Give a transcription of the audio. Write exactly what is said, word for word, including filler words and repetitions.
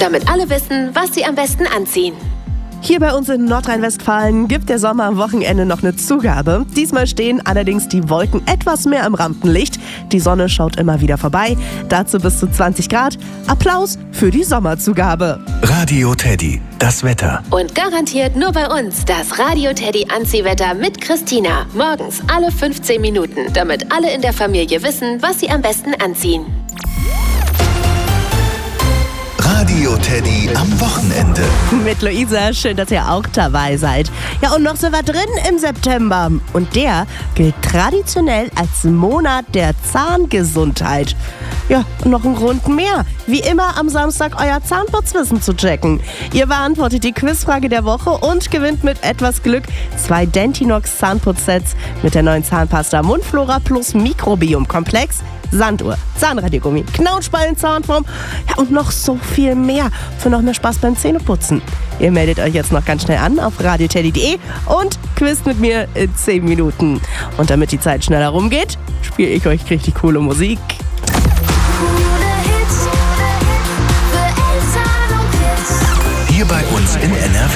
damit alle wissen, was sie am besten anziehen. Hier bei uns in Nordrhein-Westfalen gibt der Sommer am Wochenende noch eine Zugabe. Diesmal stehen allerdings die Wolken etwas mehr im Rampenlicht. Die Sonne schaut immer wieder vorbei. Dazu bis zu zwanzig Grad. Applaus für die Sommerzugabe. Radio Teddy, das Wetter. Und garantiert nur bei uns das Radio Teddy Anziehwetter mit Christina. Morgens alle fünfzehn Minuten, damit alle in der Familie wissen, was sie am besten anziehen. Radio Teddy am Wochenende. Mit Luisa, schön, dass ihr auch dabei seid. Ja, und noch sind wir drin im September. Und der gilt traditionell als Monat der Zahngesundheit. Ja, und noch ein Grund mehr. Wie immer am Samstag euer Zahnputzwissen zu checken. Ihr beantwortet die Quizfrage der Woche und gewinnt mit etwas Glück zwei Dentinox Zahnputzsets mit der neuen Zahnpasta Mundflora plus Mikrobiom-Komplex, Sanduhr, Zahnradiergummi, Knautschballen, Zahnform, ja, und noch so viel mehr für noch mehr Spaß beim Zähneputzen. Ihr meldet euch jetzt noch ganz schnell an auf radio teddy punkt de und quizt mit mir in zehn Minuten. Und damit die Zeit schneller rumgeht, spiele ich euch richtig coole Musik.